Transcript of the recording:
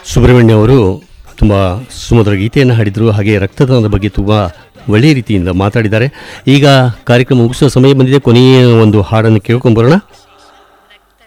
ಸುಬ್ರಹ್ಮಣ್ಯ ಅವರು ತುಂಬ ಸುಮಧುರ ಗೀತೆಯನ್ನು ಹಾಡಿದರು. ಹಾಗೆ ರಕ್ತದಾನದ ಬಗ್ಗೆ ತುಂಬ ಒಳ್ಳೆಯ ರೀತಿಯಿಂದ ಮಾತಾಡಿದ್ದಾರೆ. ಈಗ ಕಾರ್ಯಕ್ರಮ ಮುಗಿಸುವ ಸಮಯ ಬಂದಿದೆ. ಕೊನೆಯ ಒಂದು ಹಾಡನ್ನು ಕೇಳ್ಕೊಂಬರೋಣ.